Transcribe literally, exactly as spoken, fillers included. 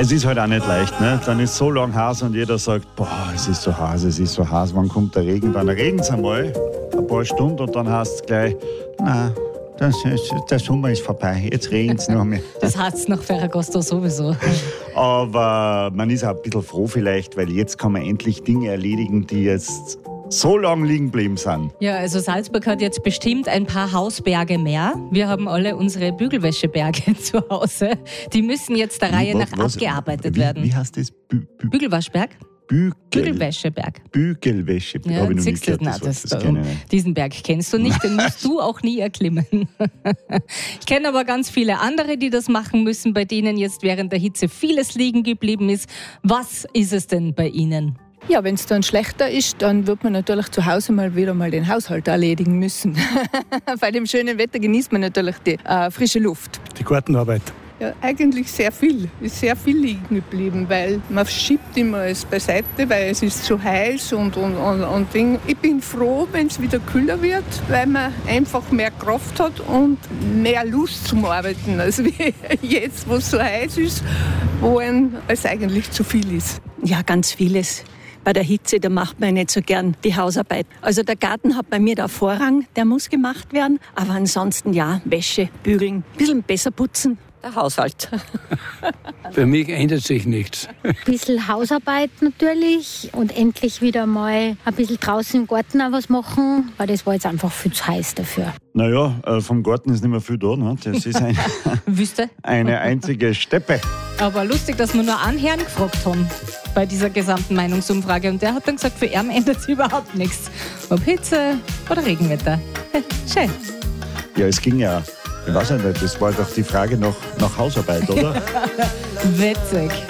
Es ist halt auch nicht leicht, ne? Dann ist so lang heiß und jeder sagt, boah, es ist so heiß, es ist so heiß, wann kommt der Regen? Dann regnet es einmal, ein paar Stunden und dann heißt es gleich, nein, das ist, der Sommer ist vorbei, jetzt regnet es noch mehr. Das heißt es nach Ferragosto sowieso. Aber man ist auch ein bisschen froh vielleicht, weil jetzt kann man endlich Dinge erledigen, die jetzt so lange liegen geblieben sind. Ja, also Salzburg hat jetzt bestimmt ein paar Hausberge mehr. Wir haben alle unsere Bügelwäscheberge zu Hause. Die müssen jetzt der Reihe Was- nach was- abgearbeitet wie, werden. Wie heißt das? Bü, Bü, Bügelwaschberg? Bügel, Bügelwäscheberg. Bügelwäsche. Ja, Habe ich noch nie siehst du, gehört, na, das Wort. das, Das kenn ich nicht. diesen Berg kennst du nicht, den musst du auch nie erklimmen. Ich kenne aber ganz viele andere, die das machen müssen, bei denen jetzt während der Hitze vieles liegen geblieben ist. Was ist es denn bei Ihnen? Ja, wenn es dann schlechter ist, dann wird man natürlich zu Hause mal wieder mal den Haushalt erledigen müssen. Bei dem schönen Wetter genießt man natürlich die äh, frische Luft. Die Gartenarbeit. Ja, eigentlich sehr viel. Ist sehr viel liegen geblieben, weil man schiebt immer es beiseite, weil es ist zu heiß und, und, und, und Ding. Ich bin froh, wenn es wieder kühler wird, weil man einfach mehr Kraft hat und mehr Lust zum Arbeiten, als wie jetzt, wo es so heiß ist, wo ein, es eigentlich zu viel ist. Ja, ganz vieles. Bei der Hitze, da macht man nicht so gern die Hausarbeit. Also der Garten hat bei mir da Vorrang, der muss gemacht werden. Aber ansonsten ja, Wäsche, bügeln, ein bisschen besser putzen. Der Haushalt. Für mich ändert sich nichts. Ein bisschen Hausarbeit natürlich und endlich wieder mal ein bisschen draußen im Garten auch was machen, weil das war jetzt einfach viel zu heiß dafür. Naja, äh, vom Garten ist nicht mehr viel da. Ne? Das ist ein, Wüste. eine einzige Steppe. Aber lustig, dass wir nur einen Herrn gefragt haben bei dieser gesamten Meinungsumfrage. Und der hat dann gesagt, für ihn ändert sich überhaupt nichts. Ob Hitze oder Regenwetter. Schön. Ja, es ging ja, ich weiß ja nicht, das war doch die Frage nach, nach Hausarbeit, oder? Witzig.